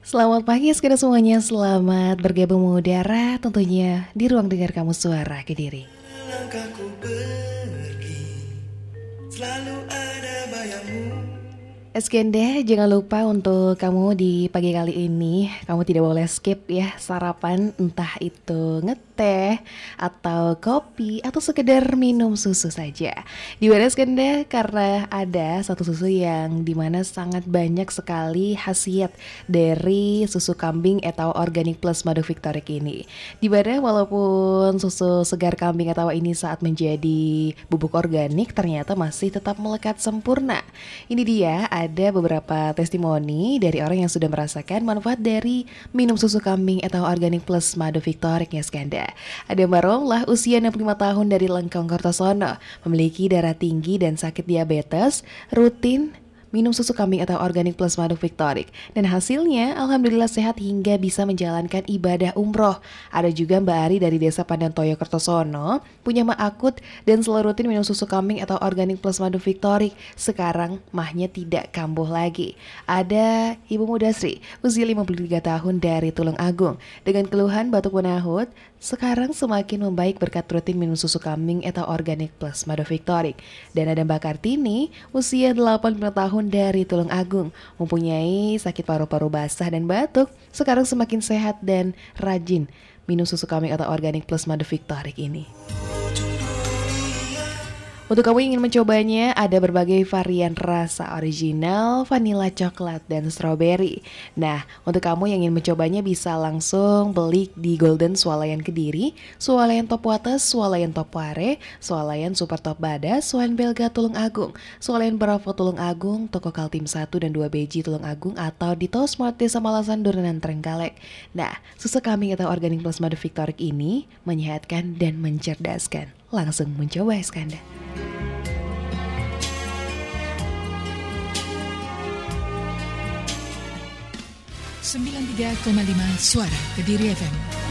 Selamat pagi semuanya, selamat bergabung mengudara tentunya di ruang dengar kamu suara Kediri. Langkahku pergi, selalu ada bayangmu. Eskende, jangan lupa untuk kamu di pagi kali ini, kamu tidak boleh skip ya sarapan, entah itu ngeteh, atau kopi, atau sekedar minum susu saja. Di mana Eskende? Karena ada satu susu yang dimana sangat banyak sekali khasiat dari susu kambing atau organik plus madu Victoric ini. Di mana walaupun susu segar kambing atau ini saat menjadi bubuk organik, ternyata masih tetap melekat sempurna. Ini dia ada beberapa testimoni dari orang yang sudah merasakan manfaat dari minum susu kambing atau organik plus madu Victoric ya Skanda. Ada Mbak Romlah usia 65 tahun dari Lengkong Kertosono, memiliki darah tinggi dan sakit diabetes, rutin minum susu kambing atau organik plus madu Victoric. Dan hasilnya alhamdulillah sehat hingga bisa menjalankan ibadah umroh. Ada juga Mbak Ari dari desa Pandantoyo Kertosono, punya mah akut dan selalu rutin minum susu kambing atau organik plus madu Victoric. Sekarang mahnya tidak kambuh lagi. Ada Ibu Mudasri, usia 53 tahun dari Tulung Agung, dengan keluhan batuk penahun, sekarang semakin membaik berkat rutin minum susu kambing atau organik plus madu Victoric. Dan ada Mbak Kartini, usia 85 tahun dari Tulung Agung, mempunyai sakit paru-paru basah dan batuk, sekarang semakin sehat dan rajin minum susu kambing atau organik plus madu Victoric ini. Untuk kamu yang ingin mencobanya, ada berbagai varian rasa original, vanilla coklat, dan strawberry. Nah, untuk kamu yang ingin mencobanya bisa langsung beli di Golden Swalayan Kediri, Swalayan Top Wates, Swalayan Top Ware, Swalayan Super Top Badas, Swalayan Belga Tulung Agung, Swalayan Bravo Tulung Agung, Toko Kaltim 1 dan 2 BJ Tulung Agung, atau di Tosmart Desa Malasan Duranan Trenggalek. Nah, susu kambing atau organik plus madu Victoric ini menyehatkan dan mencerdaskan. Langsung mencoba Skanda. 93,5 Suara Kediri FM.